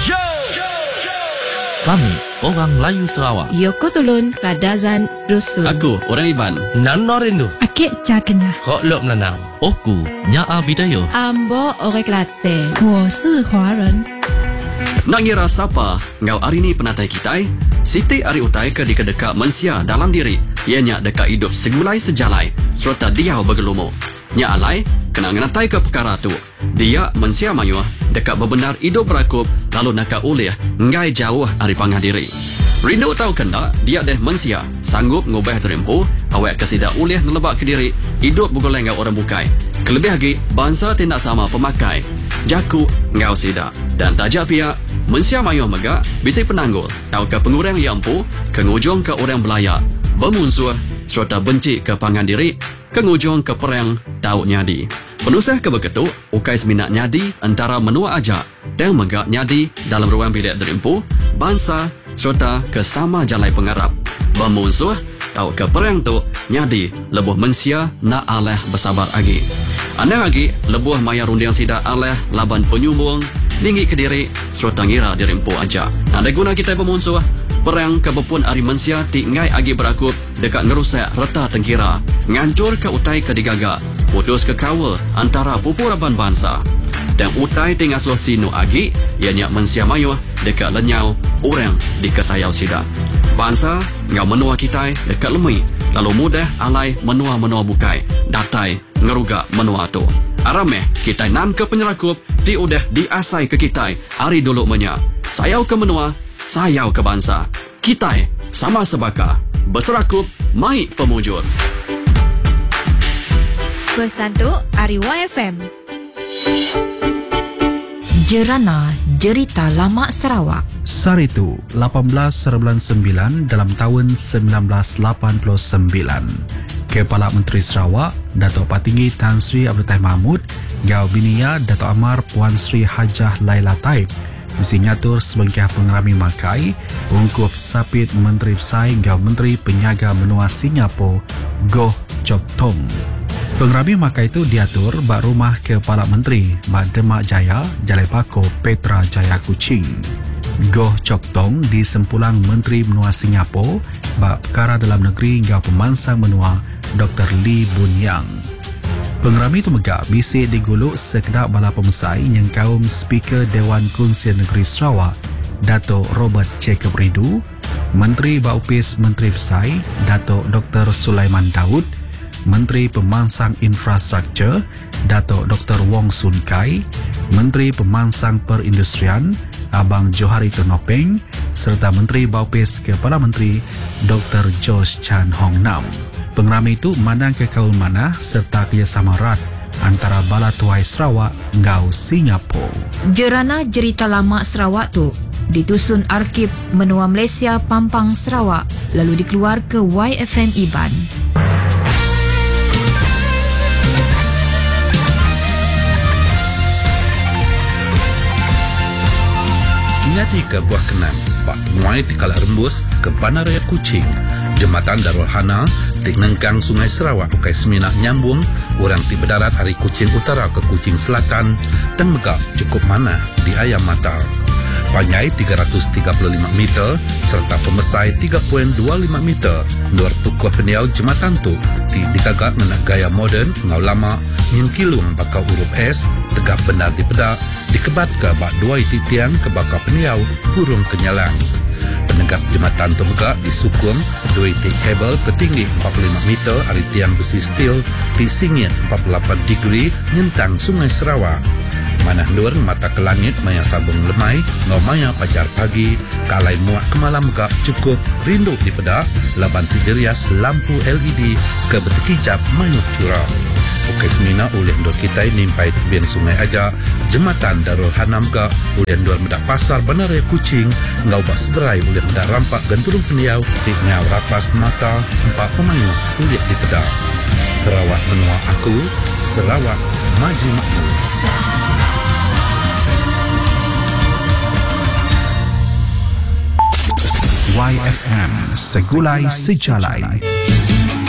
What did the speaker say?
Kami, orang Melayu Sarawak. Yoko Tulun Kadazan Dusun. Aku, orang Iban. Nano Rindu. Akik Cakenya. Kok Lok Menanam. Oku, Nyaa Bidayo. Ambo Orang Kelate. 我是华人。 Nak ngira siapa ngau hari ni penatai kitai? Siti ari utai ke di kedeka mensia dalam diri. Ianya dekat hidup segulai sejalai serta diau bergelumu. Nya alai kena ngenatai ke perkara tu. Dia mensia mayuah dekat bebenar hidup berakup lalu nak ulih ngai jauh ari pangah diri. Rindu tahu kena dia deh mensia sanggup ngubah terimpu awak kesida ulih nelebak ke diri hidup bergoleng ngau orang bukai. Kelebih lagi bangsa tindak sama pemakai. Jaku ngau sida dan tajak pihak mensia mayuh megak bisa penanggul tahu ke pengurang yang empu ke ngujung ke orang belayak bermusuh serta benci ke pangan diri ke ngujung ke perang tahu nyadi. Penusah ke begitu ukai seminat nyadi antara menua ajak dan megak nyadi dalam ruang bilik derimpu bangsa serta ke sama jalai pengarap bermusuh tahu ke perang tu nyadi lebuh mensia nak aleh bersabar lagi. Anda lagi lebuh maya rundiang sida aleh laban penyumbung tinggi ke diri serta ngira dirimpu aja. Anda guna kita bermusuh perang kebepun ari mensia ti ngai agi berakup dekat ngerusak reta tengkira ngancur ke utai ke digaga putus ke kawal antara pupuraban bangsa dan utai ti ngasuh sinu agi ianya mensia mayuh dekat lenyau orang di kesayau sida bangsa ngau menua kita dekat lemui lalu mudah alai menua-menua bukai datai ngerugak menua tu arameh kita nam ke penyerakup ti udah diasai ke kita hari dulu menya sayau ke menua sayau ke bangsa kita sama sebaka berserakup mai pemujur Bersatu Ari YFM. Jerana Jerita Lama Sarawak. Saritu 18/9 dalam tahun 1989. Kepala Menteri Sarawak Datuk Patinggi Tan Sri Abdul Tahir Mahmud Gau Binia Datuk Amar Puan Sri Hajah Laila Taib disinyatur sebagai pengerami makai ungkup sapit Menteri Besar Gau Menteri Penyaga Benua Singapura Goh Chok Tong. Pengerami makai itu diatur bak rumah Kepala Menteri bak Demak Jaya Jalai Pako Petra Jaya Kuching. Goh Chok Tong di sempulang Menteri Benua Singapura bak perkara dalam negeri Gau Pemansang Benua Dr. Lee Boon Yang. Pengerami itu megak bisik diguluk sekedar bala pemesai yang kaum Speaker Dewan Kongsian Negeri Sarawak Datuk Robert Jacob Ridu, Menteri Baupis Menteri Besar Datuk Dr. Sulaiman Daud, Menteri Pemansang Infrastruktur Datuk Dr. Wong Sun Kai, Menteri Pemansang Perindustrian Abang Johari Tonopeng serta Menteri Baupis Kepala Menteri Dr. Josh Chan Hong Nam. Pengerami itu mandang ke kaul manah serta kerjasama erat antara Bala Tuai Sarawak Gau Singapura. Jerana Jerita Lama Sarawak tu ditusun Arkib Menua Malaysia Pampang Sarawak lalu dikeluar ke YFM Iban. Nyati ke buah kenang bak muai di kala rembus ke Bandar Raya Kuching Jembatan Darul Hana di Nengkang Sungai Sarawak ukai semina nyambung orang ti berdarat dari Kuching Utara ke Kuching Selatan dan megak cukup mana di Ayam Matar. Panjai 335 meter serta pemesai 3.25 meter luar tukuh peniau jembatan tu digagak dengan gaya moden ngau lama yang kilung bakal huruf S tegak benar di pedak dikebat ke bak dua tiang ke bakal peniau burung kenyalang. Penegak jembatan tu megak disukung dua titik kabel ketinggi 45 meter dari tiang besi steel di singit 48 degree nyentang Sungai Sarawak. Manah luar mata ke langit maya sabung lemai ngau maya pajar pagi kalai muak ke malam megak cukup rindu di pedak laban tidirias lampu LED ke bertekijap mayuk curah. Okey semina ulih ndor kita nimpai tebing sungai aja jembatan Darul Hanam ga ulih ndor medak pasar Bandar Raya Kuching ngau bas berai ulih medak rampak ganturung peniau di ngau rapas mata empat pemayu ulih di pedak. Sarawak benua aku, Sarawak maju makmur. YFM Segulai Sejalai.